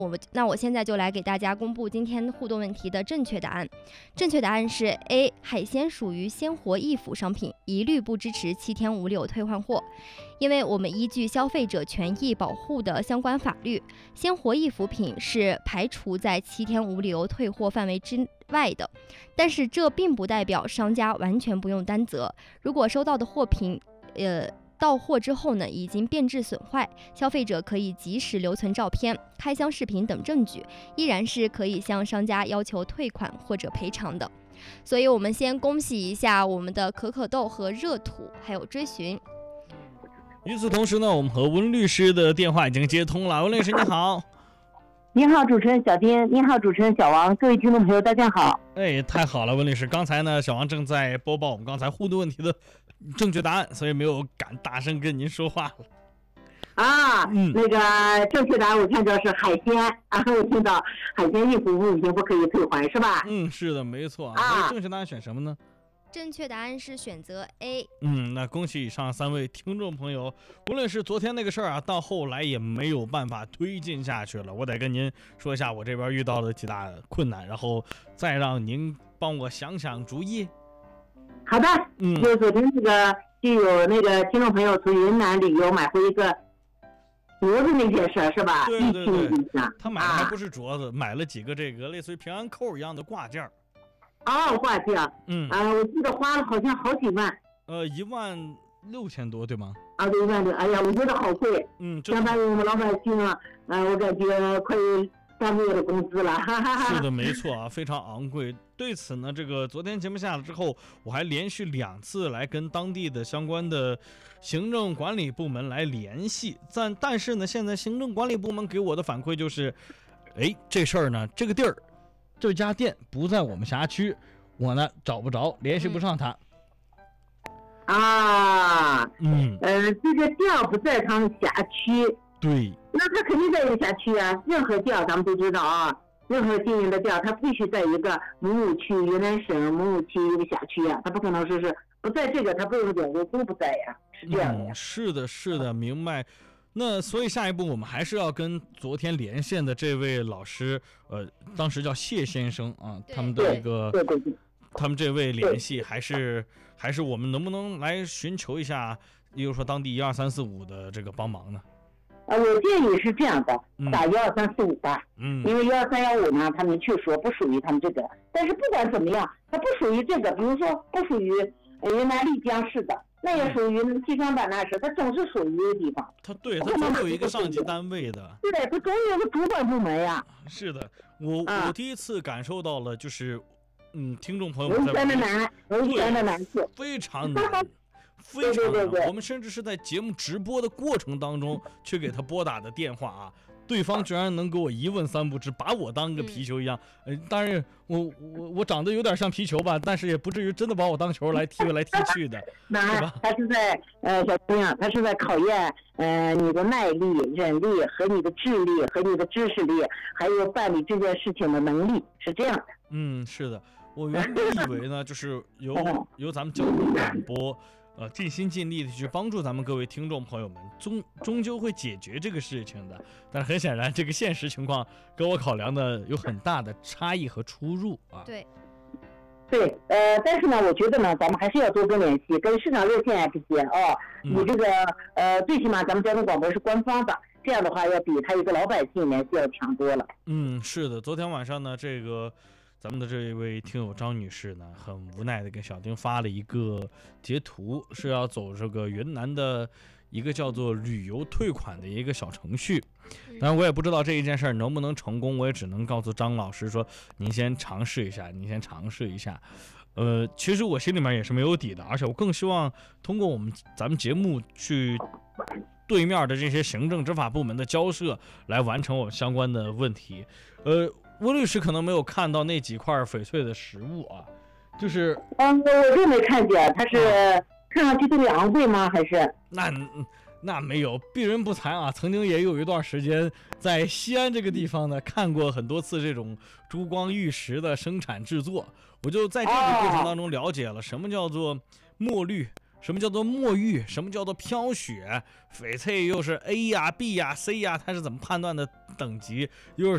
我现在就来给大家公布今天互动问题的正确答案。正确答案是 A， 海鲜属于鲜活易腐商品，一律不支持7天无理由退换货。因为我们依据消费者权益保护的相关法律，鲜活易腐品是排除在7天无理由退货范围之外的。但是这并不代表商家完全不用担责。如果收到的货品到货之后呢，已经变质损坏，消费者可以及时留存照片、开箱视频等证据，依然是可以向商家要求退款或者赔偿的。所以我们先恭喜一下我们的可可豆和热土，还有追寻。 与此同时呢，我们和温律师的电话已经接通了。温律师你好。 您好，主持人小丁。您好，主持人小王。各位听众朋友，大家好。 太好了，温律师。刚才呢，小王正在播报我们刚才互动问题的正确答案，所以没有敢大声跟您说话了。 那个正确答案我看到是海鲜我听到海鲜易腐物品不可以退还，是吧？ 是的，没错正确答案选什么呢？ 正确答案是选择 A。 那恭喜以上3位听众朋友。无论是昨天那个事儿到后来也没有办法推进下去了，我得跟您说一下我这边遇到的几大困难，然后再让您帮我想想主意。 好的。就昨天这个就有那个听众朋友从云南旅游买回一个镯子那件事是吧？ 对，他买的还不是镯子，买了几个这个类似于平安扣一样的挂件。 挂件。我记得花了好像好几万。 16000多，对吗？ 对，1万多。哎呀，我觉得好贵。相当于我们老百姓我感觉快有3个月的工资了。 是的，没错非常昂贵。对此呢，这个昨天节目下了之后，我还连续2次来跟当地的相关的行政管理部门来联系，但是呢，现在行政管理部门给我的反馈就是，这事儿呢，这个地儿。这家店不在我们辖区，我呢找不着，联系不上他。 这个店不在他们辖区。 对。 那他肯定在一个辖区啊，任何店咱们都知道任何经营的店，他必须在一个某某区，云南省某某区一个辖区他不可能说是不在这个，他各个点都不在呀，是这样的。 是的，明白。那所以下一步我们还是要跟昨天连线的这位老师，当时叫谢先生他们的一个，他们这位联系，还是我们能不能来寻求一下，比如说当地12345的这个帮忙呢？ 我建议是这样的，打12345吧。因为12315呢，他明确说不属于他们这个，但是不管怎么样，它不属于这个，比如说不属于云南丽江市的。那也属于西双版纳市，它总是属于一个地方。 它总有一个上级单位的。 对，它总有个主管部门呀。 是的，我第一次感受到了，就是听众朋友们文宣的难处， 非常难，非常难。我们甚至是在节目直播的过程当中去给他拨打的电话对方居然能给我一问3不知，把我当个皮球一样。当然我长得有点像皮球吧，但是也不至于真的把我当球来踢来踢去的。 那他是在小姑娘，他是在考验你的耐力、忍力和你的智力和你的知识力，还有办理这件事情的能力，是这样的。 是的，我原本以为呢，就是由咱们交通广播。尽心尽力的去帮助咱们各位听众朋友们，终究会解决这个事情的。但是很显然，这个现实情况跟我考量的有很大的差异和出入对， 但是呢，我觉得呢，咱们还是要多跟联系，跟市场热线这些你这个最起码咱们交通广播是官方的，这样的话要比他一个老百姓联系要强多了。 是的，昨天晚上呢，这个。咱们的这一位听友张女士呢，很无奈的给小丁发了一个截图，是要走这个云南的一个叫做旅游退款的一个小程序。当然我也不知道这一件事能不能成功，我也只能告诉张老师说，您先尝试一下。其实我心里面也是没有底的，而且我更希望通过咱们节目去对面的这些行政执法部门的交涉来完成我相关的问题。温律师可能没有看到那几块翡翠的实物就是我就没看见，它是看上去特别昂贵吗？还是那没有，鄙人不才曾经也有一段时间在西安这个地方呢，看过很多次这种珠光玉石的生产制作，我就在这个过程当中了解了什么叫做墨绿，什么叫做墨玉，什么叫做飘雪，翡翠又是 A 呀 B 呀 C 呀，它是怎么判断的等级，又是